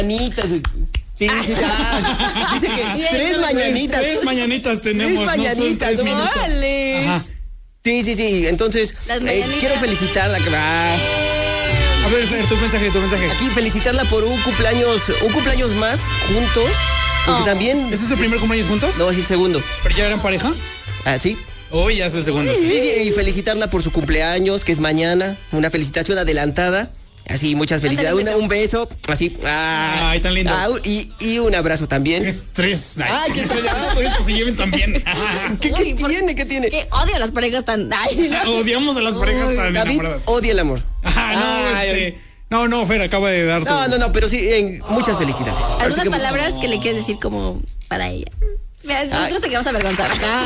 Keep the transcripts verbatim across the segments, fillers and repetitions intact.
mañanitas. Sí, sí, ya. Dice que tres mañanitas. Tres mañanitas tenemos. Tres mañanitas. No son tres ¡Órale! Ajá. Sí, sí, sí. Entonces, eh, quiero felicitarla. Ah. A ver, Fer, tu mensaje, tu mensaje. Aquí felicitarla por un cumpleaños, un cumpleaños más juntos. Porque Oh. también. ¿Este es el primer cumpleaños juntos? No, es el segundo. ¿Pero ya eran pareja? Ah, sí. Hoy ya es el segundo. Sí, sí, y felicitarla por su cumpleaños, que es mañana. Una felicitación adelantada. Así, muchas felicidades. Ándale, Una- un beso, así. Ah, Ay, tan lindos. ah, y, y un abrazo también. Qué estrés. Ay, qué estrés. Por esto se lleven tan bien. ¿Qué, Uy, qué por- tiene? ¿Qué tiene? Que odio a las parejas tan. Ay, no. Odiamos a las parejas Uy, tan David enamoradas. odia el amor. Ah, no, Ay, este, no, no, Fer, acaba de dar tu... No, no, no, pero sí, en, muchas felicidades. Ahora sí Algunas que- palabras que le quieres decir como para ella. Mira, nosotros te queremos avergonzar.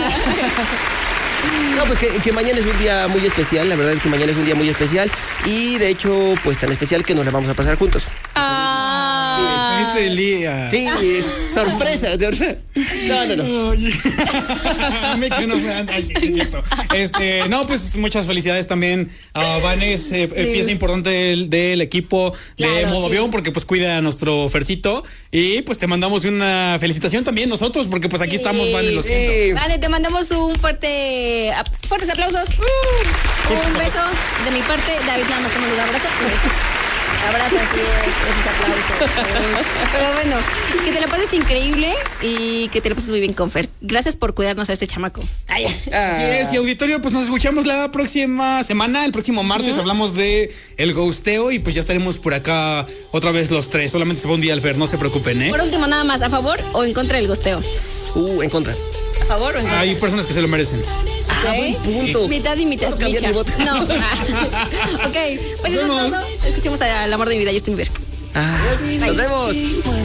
No, pues que, que mañana es un día muy especial, la verdad es que mañana es un día muy especial y de hecho, pues tan especial que nos la vamos a pasar juntos. Ah. Este día. Sí, sorpresa. sorpresa. No, no, no. Oye. Me que no me- Ay, sí, es cierto. Este, no, pues muchas felicidades también a Vanes, eh, Sí. pieza importante del, del equipo de Claro, Modo sí. Avión, porque pues cuida a nuestro Fercito. Y pues te mandamos una felicitación también nosotros, porque pues aquí Sí. estamos, Vane, lo siento. Sí. Vale, te mandamos un fuerte, a- fuertes aplausos. Un beso de mi parte. David, nada más te mando un abrazo. Abrazo, así es, esos aplausos. Pero bueno, que te la pases increíble y que te la pases muy bien con Fer. Gracias por cuidarnos a este chamaco. Ay, Así es, y auditorio, pues nos escuchamos la próxima semana, el próximo martes hablamos de el ghosteo y pues ya estaremos por acá otra vez los tres, solamente se va un día el Fer, no se preocupen, ¿eh? por último, nada más, ¿a favor o en contra del gosteo? Uh, en contra. ¿A favor o en contra? Hay personas que se lo merecen. Ah, Ok. buen punto. Mitad y mitad. ¿Puedo cambiar Micha. mi voto? No. Ok, pues eso es Nos vemos. todo. Escuchemos al amor de mi vida, Justin Bieber. Ah, nos vemos.